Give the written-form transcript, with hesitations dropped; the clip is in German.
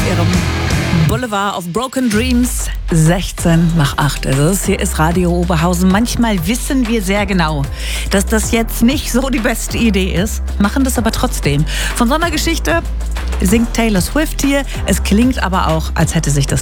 ihrem Boulevard of Broken Dreams. 7:16 ist es. Hier ist Radio Oberhausen. Manchmal wissen wir sehr genau, dass das jetzt nicht so die beste Idee ist, machen das aber trotzdem. Von so einer Geschichte singt Taylor Swift hier. Es klingt aber auch, als hätte sich das